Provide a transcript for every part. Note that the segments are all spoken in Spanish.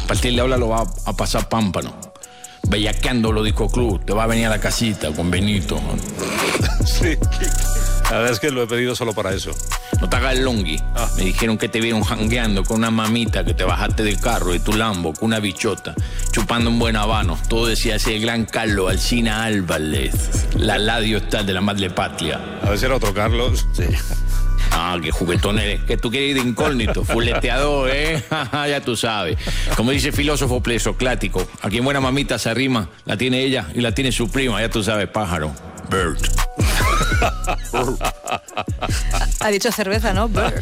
A partir de ahora lo va a pasar pámpano. Bellaqueando los disco club. Te va a venir a la casita con Benito. Sí. La verdad es que lo he pedido solo para eso. No te hagas el longui. Me dijeron que te vieron jangueando con una mamita, que te bajaste del carro de tu Lambo con una bichota, chupando un buen habano. Todo decía ese el gran Carlos Alsina Álvarez, la ladio está de la madre patria. A ver si era otro Carlos. Sí. Ah, qué juguetón eres. Que tú quieres ir de incógnito, fuleteador, ¿eh? Ya tú sabes. Como dice el filósofo presocrático, a quien buena mamita se arrima, la tiene ella y la tiene su prima, ya tú sabes, pájaro. Bird. Ha dicho cerveza, ¿no? Bird.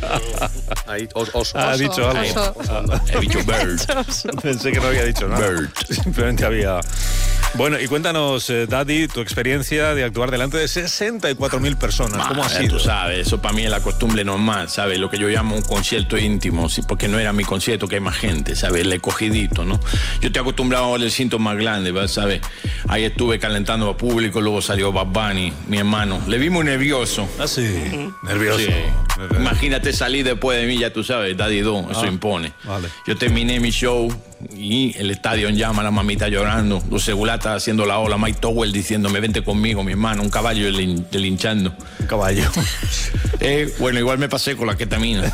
Ha dicho algo. He dicho bird. Pensé que no había dicho nada. Bird. Simplemente había... Bueno, y cuéntanos, Daddy, tu experiencia de actuar delante de 64.000 personas. ¿Cómo ha sido? Tú sabes, eso para mí es la costumbre normal, ¿sabes? Lo que yo llamo un concierto íntimo, ¿sí? Porque no era mi concierto, que hay más gente, ¿sabes? El escogidito, ¿no? Yo estoy acostumbrado al recinto más grande, ¿sabes? Ahí estuve calentando a público, luego salió Bad Bunny, mi hermano. Le vi muy nervioso. Ah, sí. Nervioso. Sí. Imagínate salir después de mí, ya tú sabes, Daddy Do, eso impone. Vale. Yo terminé mi show y el estadio en llama, la mamita llorando, los segulatas haciendo la ola, Mike Towell diciéndome, vente conmigo, mi hermano, un caballo delinchando. Un caballo. Bueno, igual me pasé con la ketamina.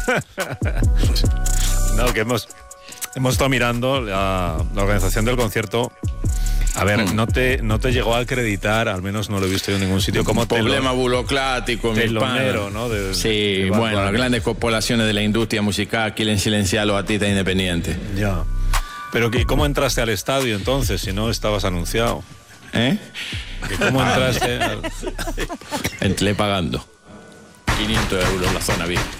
No, que hemos estado mirando la organización del concierto. A ver, no te llegó a acreditar, al menos no lo he visto yo en ningún sitio, como problema burocrático, mi pana. ¿no? Sí, bueno, las grandes corporaciones de la industria musical quieren silenciar a los artistas independientes. Ya. Pero ¿cómo entraste al estadio entonces, si no estabas anunciado? ¿Eh? ¿Cómo entraste? Entré pagando 500 euros la zona VIP.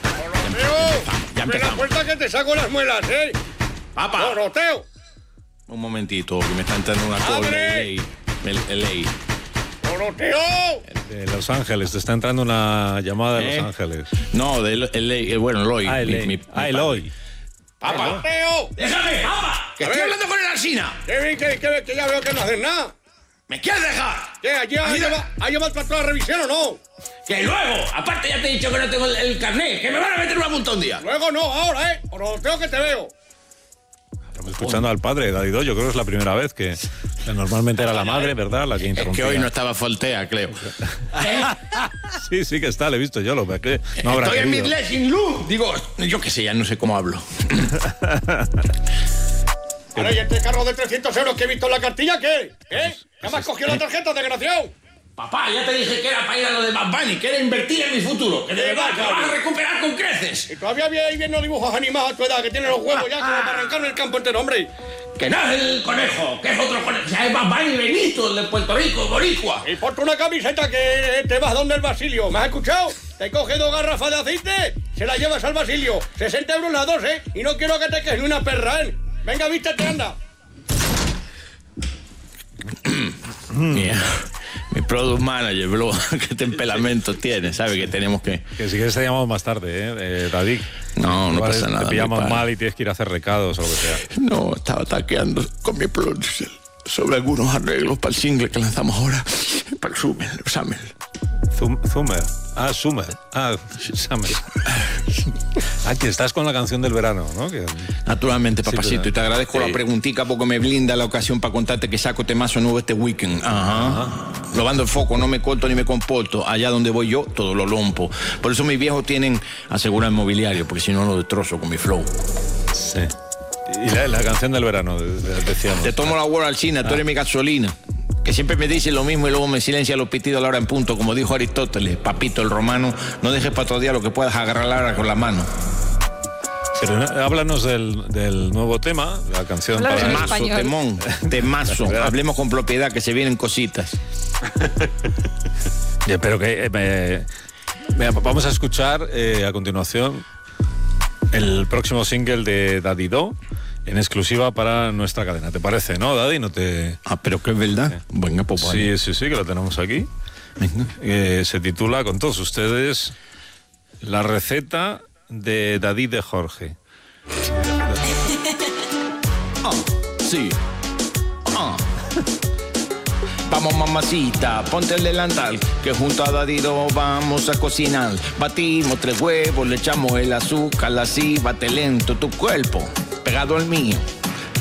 Ya empezamos. ¡Abre la puerta que te saco las muelas, eh! ¡Papá! ¡Doroteo! Un momentito, que me está entrando una call de ley. ¡Doroteo! De Los Ángeles, te está entrando una llamada de Los Ángeles. No, de Eloy. Bueno, Eloy. Eloy. ¡Papá! ¡Doroteo! ¡Déjame, papá! ¡Que estoy hablando con el Alsina! Que ya veo que no haces nada. ¿Me quieres dejar? ¿Qué? ¿Ha llevado para toda la revisión o no? ¡Que luego! Aparte ya te he dicho que no tengo el carnet, que me van a meter una multa un día. Luego no, ahora, ¿eh? Doroteo, que te veo. Estamos escuchando al padre, Daddy Do, yo creo que es la primera vez que normalmente era la madre, ¿verdad? La que interrumpía. Es que hoy no estaba Foltea, creo. Sí que está, le he visto yo, lo que no habrá Estoy querido. en mi blessing luz. Digo, yo qué sé, ya no sé cómo hablo. Ahora, ¿y este carro de 300 euros que he visto en la cartilla, qué? ¿Qué? ¿Ya me has cogido la tarjeta, desgraciado? Papá, ya te dije que era para ir a lo de Bad Bunny, que era invertir en mi futuro, que de verdad, que lo vas a recuperar con creces. Y todavía ahí viendo dibujos animados a tu edad, que tienen los huevos ya como para arrancarme el campo entero, hombre. Que no es el conejo, que es otro conejo, ya es Bad Bunny Benito, el de Puerto Rico, boricua. Y ponte una camiseta que te vas donde el Basilio, ¿me has escuchado? Te coge 2 garrafas de aceite, se las llevas al Basilio, 60 euros las 2, ¿eh? Y no quiero que te quedes ni una perra, ¿eh? Venga, vístete, anda. Mira, mi product manager, bro, qué temperamento tiene, sabe que tenemos que... Que si quieres te llamamos más tarde, Daddy. No pasa nada. Te pillamos mal y tienes que ir a hacer recados o lo que sea. No, estaba taqueando con mi producer sobre algunos arreglos para el single que lanzamos ahora, para el Summer. Summer. Aquí estás con la canción del verano, ¿no? Naturalmente, papacito, sí, y te agradezco la preguntica porque me blinda la ocasión para contarte que saco temazo nuevo este weekend. Lo bando el foco, no me corto ni me comporto. Allá donde voy yo, todo lo lompo. Por eso mis viejos tienen asegurar mobiliario, porque si no lo destrozo con mi flow. Sí. Y la canción del verano, decíamos. Te tomo la guarda al China, tú eres mi gasolina. Que siempre me dice lo mismo y luego me silencia los pitidos a la hora en punto, como dijo Aristóteles, papito el romano, no dejes para otro día lo que puedas agarrar la hora con la mano. Pero háblanos del nuevo tema, la canción para... Temazo. Hablemos con propiedad, que se vienen cositas. Pero que... vamos a escuchar a continuación el próximo single de Daddy Do, en exclusiva para nuestra cadena. ¿Te parece, no, Daddy? No te... pero que es verdad. Venga, pues vale. Sí, que lo tenemos aquí. Se titula, con todos ustedes, La receta de Daddy de Jorge. Sí. Vamos, mamacita, ponte el delantal, que junto a Daddy Do vamos a cocinar. Batimos 3 huevos, le echamos el azúcar, así bate lento tu cuerpo, pegado al mío.